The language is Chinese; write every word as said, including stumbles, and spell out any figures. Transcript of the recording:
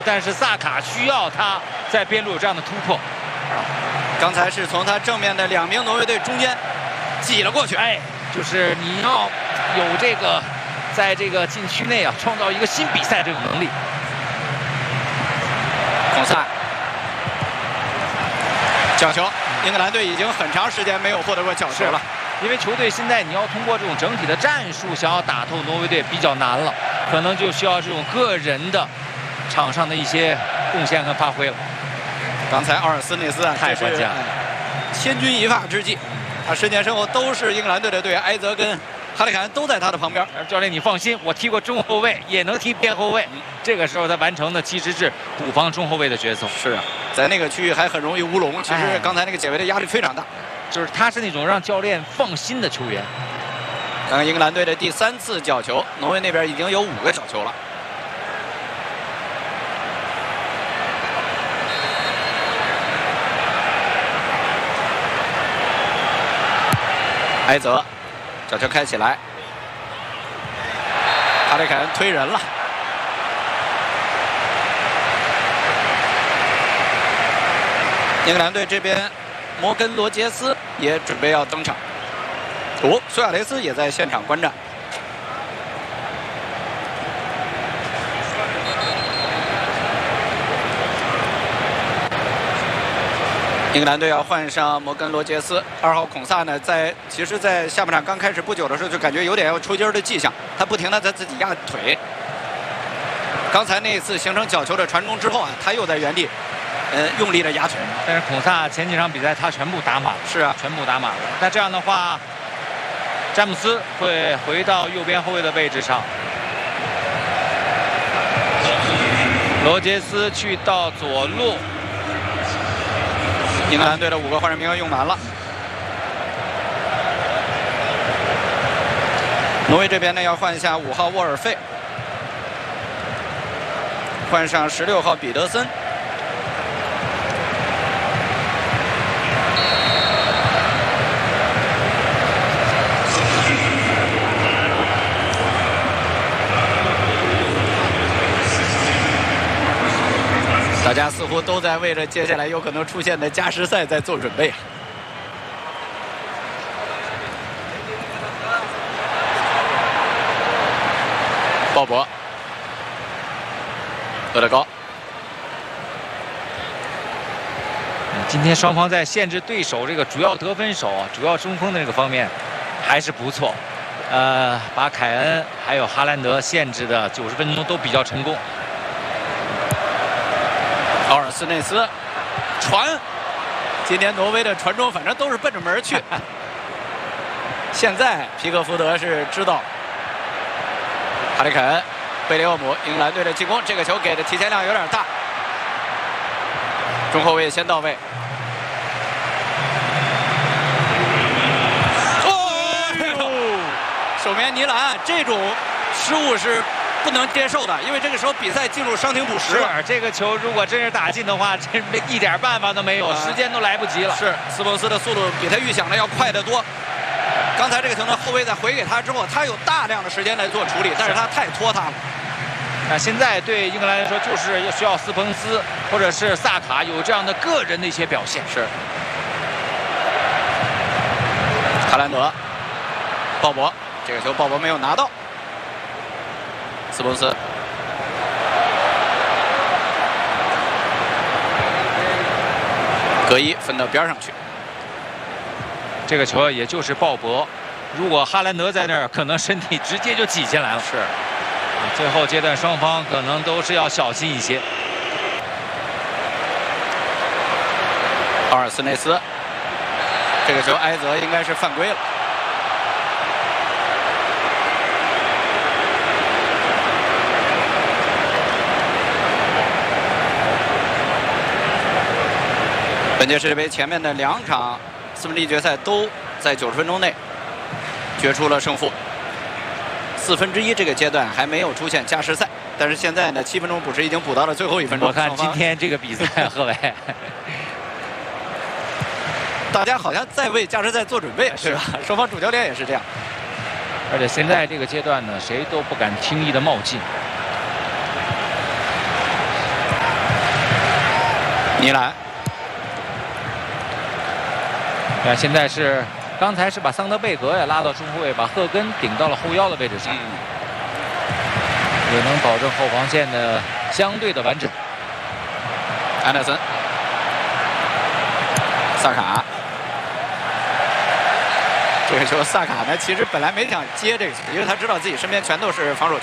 但是萨卡需要他在边路有这样的突破。 刚才是从他正面的两名挪威队中间挤了过去。 哎，就是你要有这个，在这个禁区内啊，创造一个新比赛这种能力。 孔萨角球，英格兰队已经很长时间没有获得过角球了。 因为球队现在你要通过这种整体的战术想要打透挪威队比较难了，可能就需要这种个人的场上的一些贡献和发挥了。 刚才奥尔斯内斯啊， 太关键了， 千钧一发之际，他身前身后都是英格兰队的队员，埃泽跟哈里凯恩都在他的旁边。 教练，你放心，我踢过中后卫，也能踢边后卫。嗯、这个时候他完成的其实是补防中后卫的角色。 是啊，在那个区域还很容易乌龙。其实刚才那个解围的压力非常大。 就是他是那种让教练放心的球员。 刚刚英格兰队的第三次角球，挪威那边已经有五个角球了。埃泽，角球开起来，哈里凯恩推人了。英格兰队这边。摩根罗杰斯也准备要登场，哦，苏亚雷斯也在现场观战。英格兰队要换上摩根罗杰斯，二号孔萨呢，在其实，在下半场刚开始不久的时候，就感觉有点要抽筋的迹象，他不停的在自己压腿。刚才那一次形成角球的传中之后啊，他又在原地。呃，用力的压腿， 但是孔萨前几场比赛他全部打满， 是啊， 全部打满了。那这样的话，詹姆斯会回到右边后卫的位置上，罗杰斯去到左路。 英格兰队的五个换人名额用满了，挪威这边呢要换下五号沃尔费，换上十六号彼得森。大家似乎都在为着接下来有可能出现的加时赛在做准备。鲍勃、厄德高， 今天双方在限制对手这个主要得分手、主要中锋的这个方面还是不错。呃，把凯恩还有哈兰德限制的九十分钟都比较成功。 奥尔斯内斯传，今天挪威的传中反正都是奔着门去。现在皮克福德是知道，哈里凯恩、贝利厄姆，英格兰队的进攻，这个球给的提前量有点大。中后卫先到位。哦，守门员尼兰这种失误是不能接受的，因为这个时候比赛进入伤停补时了。 是这个球如果真是打进的话，真是一点办法都没有，呃、时间都来不及了。 是斯彭斯的速度比他预想的要快得多。刚才这个球呢，后卫在回给他之后，他有大量的时间来做处理，但是他太拖沓了。 那现在对英格兰来说，就是需要斯彭斯或者是萨卡有这样的个人的一些表现。 是。哈兰德、鲍勃，这个球鲍勃没有拿到。斯彭斯，格伊分到边上去。 这个球也就是鲍勃，如果哈兰德在那儿，可能身体直接就挤进来了。 是， 最后阶段双方可能都是要小心一些。 奥尔斯内斯，这个球埃泽应该是犯规了。本届世界杯前面的两场四分之一决赛都在九十分钟内决出了胜负。四分之一这个阶段还没有出现加时赛，但是现在呢，七分钟补时已经补到了最后一分钟。 我看今天这个比赛，贺伟， 大家好像在为加时赛做准备，是吧？双方主教练也是这样。 而且现在这个阶段呢，谁都不敢轻易的冒进。 米兰。 啊，现在是刚才是把桑德贝格也拉到中后卫，把赫根顶到了后腰的位置上， 嗯、 也能保证后防线的相对的完整。 安德森，萨卡。这个时候萨卡呢，其实本来没想接这个球，因为他知道自己身边全都是防守。